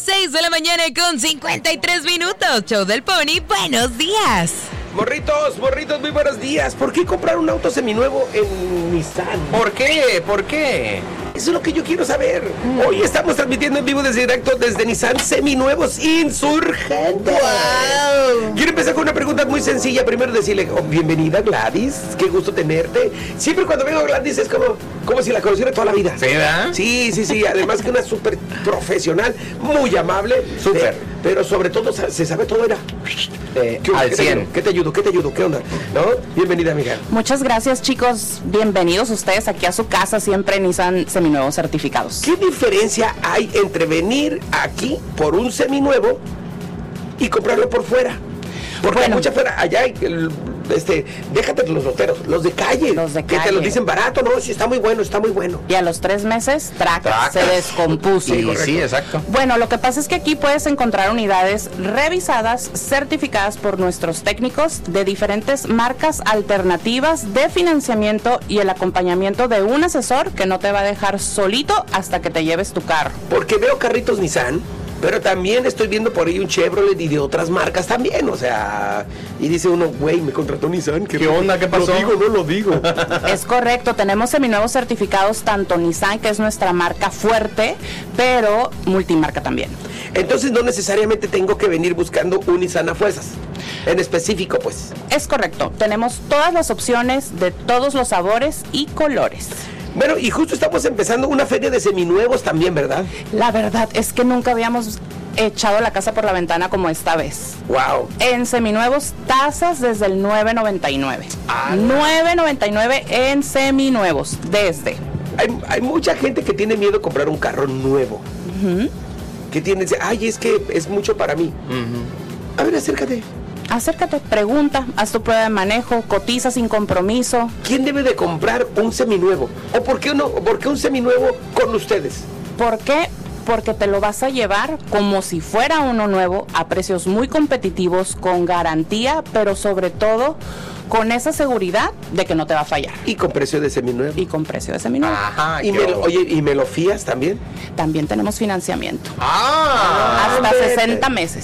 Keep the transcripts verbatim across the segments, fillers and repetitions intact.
seis de la mañana con cincuenta y tres minutos. Show del Pony, buenos días. Morritos, morritos, muy buenos días. ¿Por qué comprar un auto seminuevo en Nissan? ¿Por qué? ¿Por qué? Eso es lo que yo quiero saber. Hoy estamos transmitiendo en vivo desde directo desde Nissan Seminuevos Insurgentes. ¡Wow! Quiero empezar con una pregunta muy sencilla. Primero decirle, oh, bienvenida Gladys, qué gusto tenerte. Siempre cuando vengo a Gladys es como, como si la conociera toda la vida. ¿Sí, verdad? Sí, sí, sí. Además que una súper profesional, muy amable. Súper. Eh, pero sobre todo se sabe todo. Era Eh, ¿Qué, al ¿qué te cien. ayudo? ¿Qué te ayudo? ¿Qué te ayudo? ¿Qué onda? ¿No? Bienvenida, amiga. Muchas gracias, chicos. Bienvenidos ustedes aquí a su casa, siempre Nissan Seminuevos certificados. ¿Qué diferencia hay entre venir aquí por un seminuevo y comprarlo por fuera? Porque Bueno. hay mucha fuera, allá hay, el- este, déjate de los loteros, los de calle, Los de que te calle. los dicen barato, no, sí está muy bueno, está muy bueno. Y a los tres meses, traca, Tracas. se descompuso. Sí, sí, exacto. Bueno, lo que pasa es que aquí puedes encontrar unidades revisadas, certificadas por nuestros técnicos de diferentes marcas alternativas de financiamiento y el acompañamiento de un asesor que no te va a dejar solito hasta que te lleves tu carro. Porque veo carritos Nissan, pero también estoy viendo por ahí un Chevrolet y de otras marcas también, o sea, y dice uno, güey, me contrató Nissan. ¿Qué onda? ¿Qué pasó? Lo digo, no lo digo. Es correcto, tenemos seminuevos certificados tanto Nissan, que es nuestra marca fuerte, pero multimarca también. Entonces no necesariamente tengo que venir buscando un Nissan a fuerzas, en específico, pues. Es correcto, tenemos todas las opciones de todos los sabores y colores. Bueno, y justo estamos empezando una feria de seminuevos también, ¿verdad? La verdad es que nunca habíamos echado la casa por la ventana como esta vez. Wow. En seminuevos, tasas desde el nueve noventa y nueve. Ah. nueve noventa y nueve en seminuevos, desde. Hay, hay mucha gente que tiene miedo a comprar un carro nuevo. Que tiene, dice, ay, es que es mucho para mí. A ver, acércate. Acércate, pregunta, haz tu prueba de manejo, cotiza sin compromiso. ¿Quién debe de comprar un seminuevo? ¿O por qué, uno, por qué un seminuevo con ustedes? ¿Por qué? Porque te lo vas a llevar como si fuera uno nuevo, a precios muy competitivos, con garantía, pero sobre todo con esa seguridad de que no te va a fallar. Y con precio de seminuevo. Y con precio de seminuevo. Ajá. Y qué me lo- hubo. oye, ¿y me lo fías también? También tenemos financiamiento. Ah. Hasta vete. sesenta meses.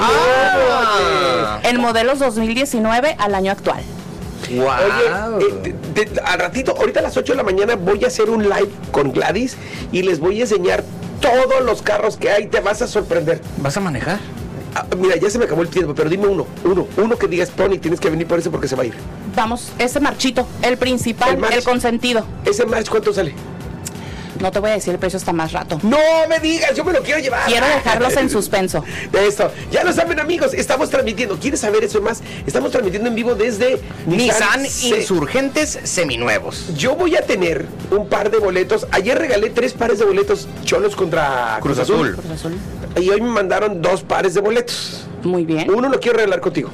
Ah. En modelos dos mil diecinueve al año actual. Wow. Oye, eh, de- de- al ratito, ahorita a las ocho de la mañana voy a hacer un live con Gladys y les voy a enseñar todos los carros que hay. Te vas a sorprender. ¿Vas a manejar? Ah, mira, ya se me acabó el tiempo, pero dime uno, uno, uno que digas, Tony, tienes que venir por eso porque se va a ir. Vamos, ese marchito, el principal, El el, march. consentido. Ese March, ¿cuánto sale? No te voy a decir el precio hasta más rato. No me digas, yo me lo quiero llevar. Quiero dejarlos en suspenso. De esto, ya lo saben, amigos, estamos transmitiendo. ¿Quieres saber eso y más? Estamos transmitiendo en vivo desde Nissan Se- Insurgentes Seminuevos. Yo voy a tener un par de boletos. Ayer regalé tres pares de boletos Cholos contra Cruz Azul. Cruz Azul. Y hoy me mandaron dos pares de boletos. Muy bien. Uno lo quiero regalar contigo.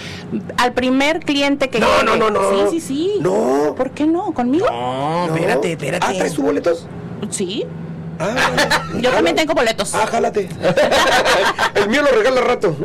Al primer cliente que No, llegue. no, no, no. Sí, sí, sí. No. ¿Por qué no? ¿Conmigo? No, No. espérate, espérate. Ah, ¿traes tus boletos? Sí. Ah, Yo también tengo boletos. Ah, jálate. El mío lo regala al rato.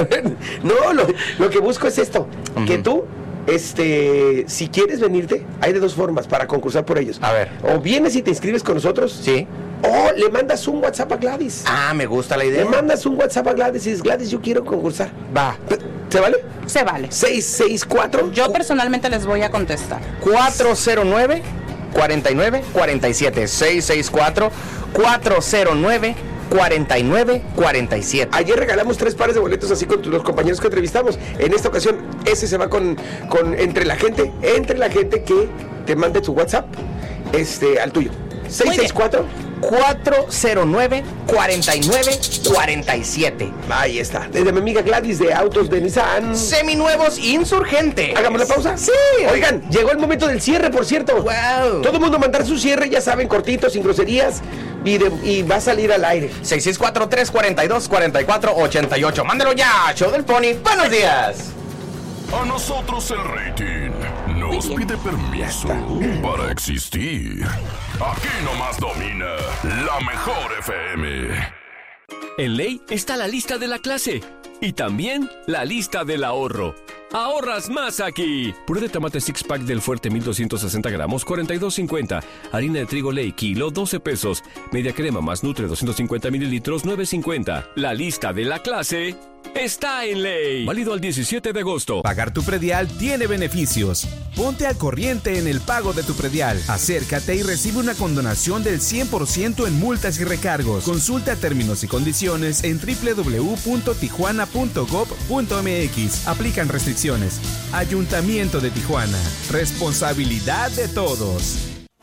No, lo, lo que busco es esto. Que tú, este, si quieres venirte, hay de dos formas para concursar por ellos. A ver. O vienes y te inscribes con nosotros. Sí. O le mandas un WhatsApp a Gladys. Ah, me gusta la Le idea. mandas un WhatsApp a Gladys y dices, Gladys, yo quiero concursar. Va. ¿Se vale? Se vale. seis seis cuatro. Yo personalmente les voy a contestar. cuatro cero nueve, cuatro nueve, cuatro siete. seis seis cuatro, cuatro cero nueve, cuatro nueve, cuatro siete. Ayer regalamos tres pares de boletos así con los compañeros que entrevistamos. En esta ocasión, ese se va con, con entre la gente, entre la gente que te mande tu WhatsApp este, al tuyo. seis seis cuatro. cuatro cero nueve, cuatro nueve, cuatro siete. Ahí está. Desde mi amiga Gladys de Autos de Nissan. Seminuevos Insurgente. Hagamos la pausa. Sí. Oigan, llegó el momento del cierre, por cierto. Wow. Todo el mundo mandar su cierre, ya saben, cortito, sin groserías. Y, de- y va a salir al aire. seis seis cuatro, tres cuatro dos, cuatro cuatro ocho ocho. Mándalo ya, Show del Pony. Buenos días. A nosotros el rating nos pide permiso para existir. Aquí nomás domina la mejor F M. En ley está la lista de la clase y también la lista del ahorro. Ahorras más aquí. Puré de tomate six pack del Fuerte mil doscientos sesenta gramos, cuarenta y dos cincuenta. Harina de trigo Ley, kilo, doce pesos. Media crema más Nutre doscientos cincuenta mililitros, nueve cincuenta. La lista de la clase está en Ley. Válido al diecisiete de agosto. Pagar tu predial tiene beneficios. Ponte al corriente en el pago de tu predial. Acércate y recibe una condonación del cien por ciento en multas y recargos. Consulta términos y condiciones en doble u doble u doble u punto tijuana punto gob punto eme equis. Aplican restricciones. Ayuntamiento de Tijuana. Responsabilidad de todos.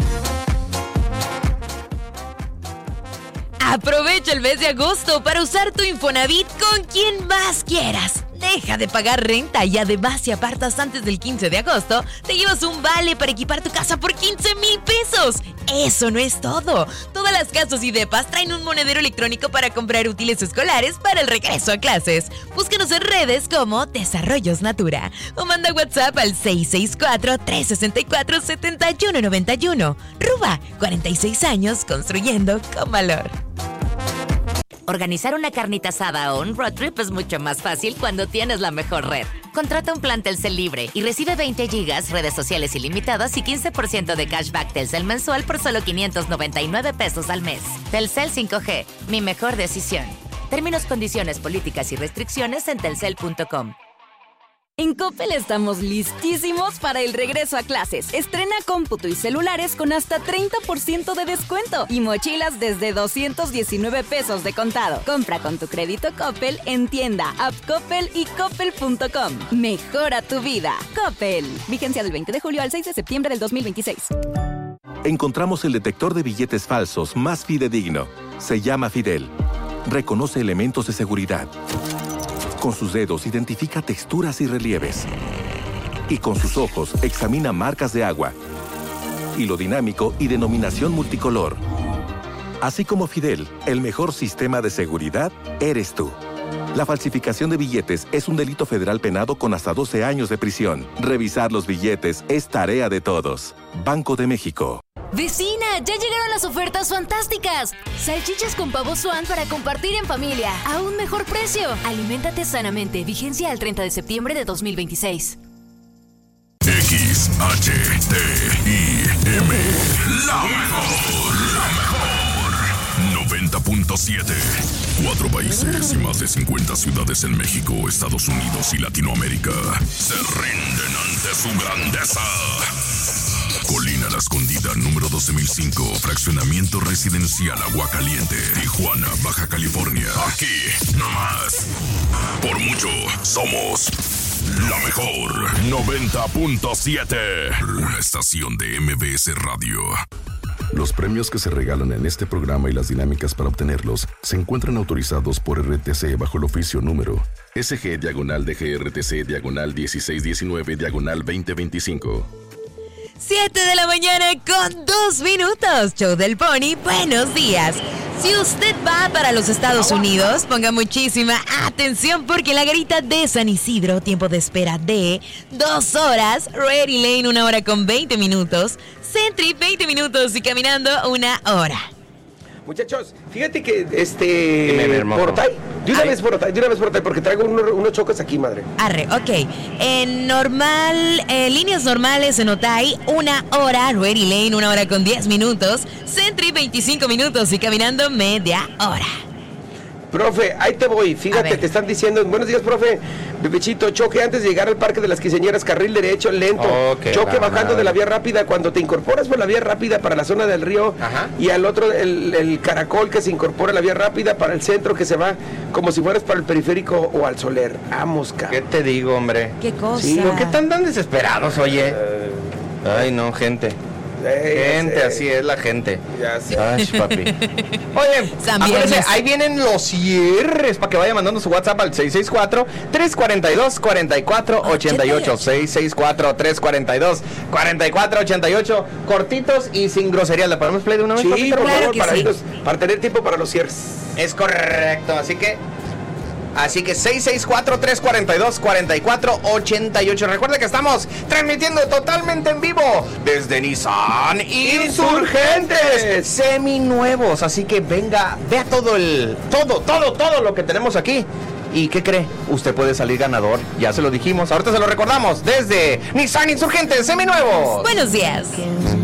Aprovecha el mes de agosto para usar tu Infonavit con quien más quieras. Deja de pagar renta y además si apartas antes del quince de agosto, te llevas un vale para equipar tu casa por quince mil pesos. Eso no es todo. Todas las casas y depas traen un monedero electrónico para comprar útiles escolares para el regreso a clases. Búscanos en redes como Desarrollos Natura o manda WhatsApp al seis seis cuatro, tres seis cuatro, siete uno nueve uno. Ruba, cuarenta y seis años construyendo con valor. Organizar una carnita asada o un road trip es mucho más fácil cuando tienes la mejor red. Contrata un plan Telcel libre y recibe veinte gigas, redes sociales ilimitadas y quince por ciento de cashback Telcel mensual por solo quinientos noventa y nueve pesos al mes. Telcel cinco G, mi mejor decisión. Términos, condiciones, políticas y restricciones en telcel punto com. En Coppel estamos listísimos para el regreso a clases. Estrena cómputo y celulares con hasta treinta por ciento de descuento y mochilas desde doscientos diecinueve pesos de contado. Compra con tu crédito Coppel en tienda, app Coppel y coppel punto com. Mejora tu vida. Coppel. Vigencia del veinte de julio al seis de septiembre del dos mil veintiséis. Encontramos el detector de billetes falsos más fidedigno. Se llama Fidel. Reconoce elementos de seguridad. Con sus dedos identifica texturas y relieves. Y con sus ojos examina marcas de agua, hilo dinámico y denominación multicolor. Así como Fidel, el mejor sistema de seguridad eres tú. La falsificación de billetes es un delito federal penado con hasta doce años de prisión. Revisar los billetes es tarea de todos. Banco de México. ¡Vecina! ¡Ya llegaron las ofertas fantásticas! Salchichas con pavo Swan para compartir en familia. ¡A un mejor precio! Aliméntate sanamente. Vigencia al treinta de septiembre de dos mil veintiséis. X H T I M. La mejor. La mejor. noventa punto siete. Cuatro países y más de cincuenta ciudades en México, Estados Unidos y Latinoamérica se rinden ante su grandeza. Colina La Escondida, número doce mil cinco, fraccionamiento residencial Aguacaliente, Tijuana, Baja California. Aquí, nomás. Por mucho, somos la mejor. noventa punto siete. Una estación de M B S Radio. Los premios que se regalan en este programa y las dinámicas para obtenerlos se encuentran autorizados por R T C bajo el oficio número S G diagonal D G R T C diagonal dieciséis diecinueve diagonal veinte veinticinco. siete de la mañana con dos minutos. Show del Pony, buenos días. Si usted va para los Estados Unidos, ponga muchísima atención porque la garita de San Isidro, tiempo de espera de dos horas, Ready Lane una hora con veinte minutos, Sentry veinte minutos y caminando una hora. Muchachos, fíjate que este Portay, de una Ay. vez Portay, de una vez Portay, porque traigo unos, unos chocos aquí, madre. Arre, ok. En normal, en líneas normales en Otay, una hora, Ready Lane, una hora con diez minutos, Sentry veinticinco minutos y caminando media hora. Profe, ahí te voy, fíjate, te están diciendo, buenos días, profe, Bebechito, choque antes de llegar al Parque de las Quinceañeras, carril derecho, lento, okay, choque va, bajando va. de la vía rápida, cuando te incorporas por la vía rápida para la zona del río, Ajá. y al otro, el, el caracol que se incorpora a la vía rápida para el centro, que se va como si fueras para el periférico o al Soler. Vamos, cabrón. ¿Qué te digo, hombre? ¿Qué cosa? Sí, ¿por qué están tan desesperados, oye? Uh, Ay, no, gente. Hey, gente, así es la gente. Ya sé. Ay, papi. Oye, acuérdense, ahí vienen los cierres para que vaya mandando su WhatsApp al seis seis cuatro, tres cuatro dos, cuatro cuatro ocho ocho. seis seis cuatro, tres cuatro dos, cuatro cuatro ocho ocho. Cortitos y sin grosería. ¿Le ponemos play de una vez? Sí, papito, por claro favor, que para, sí. irnos, para tener tiempo para los cierres. Es correcto, así que Así que seis seis cuatro, tres cuatro dos, cuatro cuatro ocho ocho. Recuerda que estamos transmitiendo totalmente en vivo desde Nissan Insurgentes, seminuevos. Así que venga, vea todo el, todo, todo, todo lo que tenemos aquí ¿Y qué cree? Usted puede salir ganador. Ya se lo dijimos, ahorita se lo recordamos desde Nissan Insurgente Seminuevos. Buenos días.